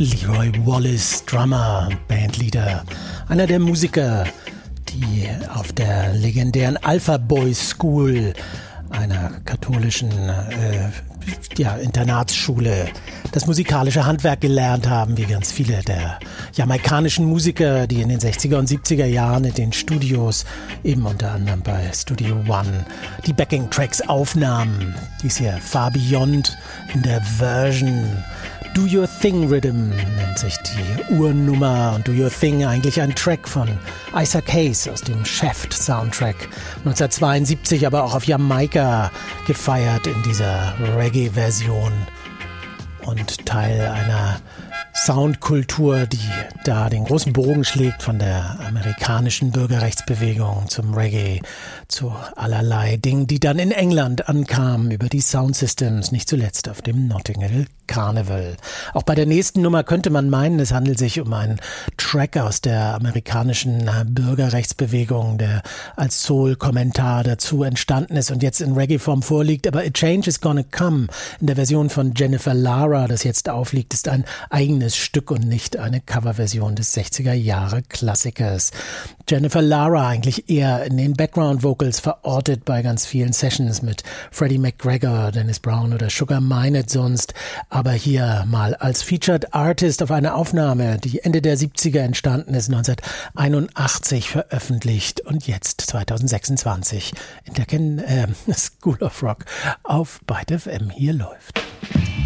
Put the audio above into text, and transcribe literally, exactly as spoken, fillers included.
Leroy Wallace, Drummer, Bandleader, einer der Musiker, die auf der legendären Alpha Boys School, einer katholischen äh, ja, Internatsschule, das musikalische Handwerk gelernt haben, wie ganz viele der jamaikanischen Musiker, die in den sechziger und siebziger Jahren in den Studios, eben unter anderem bei Studio One, die Backing-Tracks aufnahmen. Dies hier Far Beyond in der Version Do Your Thing Rhythm nennt sich die Urnummer, und Do Your Thing eigentlich ein Track von Isaac Hayes aus dem Shaft-Soundtrack neunzehnhundertzweiundsiebzig, aber auch auf Jamaika gefeiert in dieser Reggae-Version und Teil einer Soundkultur, die da den großen Bogen schlägt von der amerikanischen Bürgerrechtsbewegung zum Reggae, zu allerlei Dingen, die dann in England ankamen über die Soundsystems, nicht zuletzt auf dem Notting Hill Carnival. Auch bei der nächsten Nummer könnte man meinen, es handelt sich um einen Track aus der amerikanischen Bürgerrechtsbewegung, der als Soul-Kommentar dazu entstanden ist und jetzt in Reggae-Form vorliegt. Aber A Change Is Gonna Come in der Version von Jennifer Lara, das jetzt aufliegt, ist ein eigenes Stück und nicht eine Coverversion des sechziger Jahre Klassikers. Jennifer Lara eigentlich eher in den Background-Vocals verortet bei ganz vielen Sessions mit Freddie McGregor, Dennis Brown oder Sugar Minott sonst, aber hier mal als Featured Artist auf eine Aufnahme, die Ende der siebziger entstanden ist, neunzehnhunderteinundachtzig veröffentlicht und jetzt zweitausendsechsundzwanzig in der Ken, äh, School of Rock auf Byte F M hier läuft.